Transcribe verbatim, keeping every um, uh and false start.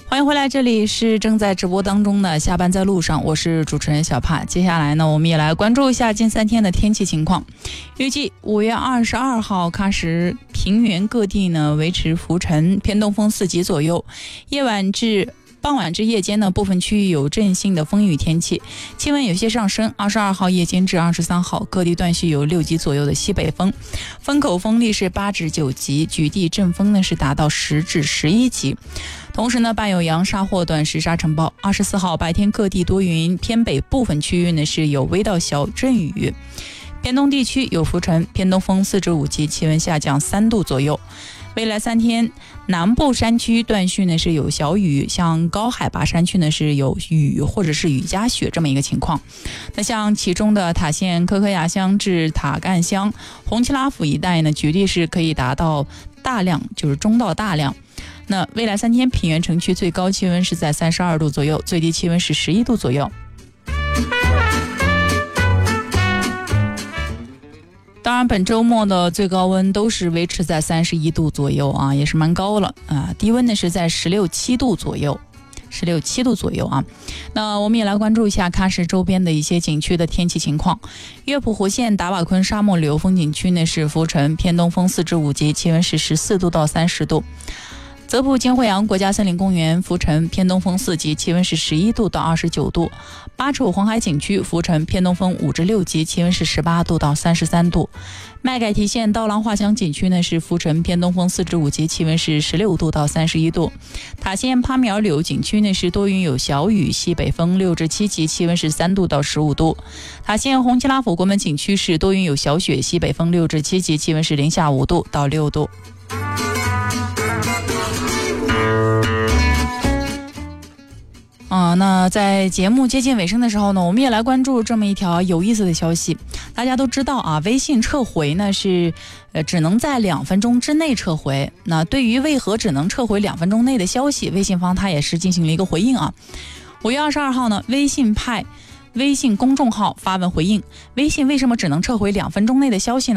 欢迎回来，这里是正在直播当中的下班在路上，我是主持人小帕。接下来呢，我们也来关注一下近三天的天气情况。预计五月二十二号喀什平原各地呢维持浮沉，偏东风四级左右，夜晚至傍晚至夜间呢，部分区域有阵性的风雨天气，气温有些上升。二十二号夜间至二十三号，各地断续有六级左右的西北风，风口风力是八至九级，局地阵风呢是达到十至十一级。同时呢，伴有扬沙或短时沙尘暴。二十四号白天各地多云，偏北部分区域呢是有微到小阵雨。偏东地区有浮尘，偏东风四至五级，气温下降三度左右。未来三天，南部山区断续呢是有小雨，像高海拔山区呢是有雨或者是雨夹雪这么一个情况。那像其中的塔县、科科雅乡至塔干乡、红旗拉府一带呢，局地是可以达到大量，就是中到大量。那未来三天，平原城区最高气温是在三十二度左右，最低气温是十一度左右。当然，本周末的最高温都是维持在三十一度左右啊，也是蛮高了啊。低温呢是在十六七度左右，十六七度左右啊。那我们也来关注一下喀什周边的一些景区的天气情况。月浦湖县达瓦昆沙漠旅游风景区呢是浮沉，偏东风四至五级，气温是十四度到三十度。泽普金惠阳国家森林公园浮沉，偏东风四级，气温是十一度到二十九度。巴楚红海景区浮沉，偏东风五至六级，气温是十八度到三十三度。麦盖提县刀郎画乡景区呢是浮沉，偏东风四至五级，气温是十六度到三十一度。塔县帕米尔旅游景区呢是多云有小雨，西北风六至七级，气温是三度到十五度。塔县红旗拉府国门景区是多云有小雪，西北风六至七级，气温是零下五度到六度。啊、呃，那在节目接近尾声的时候呢，我们也来关注这么一条有意思的消息。大家都知道啊，微信撤回呢是呃只能在两分钟之内撤回。那对于为何只能撤回两分钟内的消息，微信方它也是进行了一个回应啊。五月二十二号呢，微信派微信公众号发文回应，微信为什么只能撤回两分钟内的消息呢？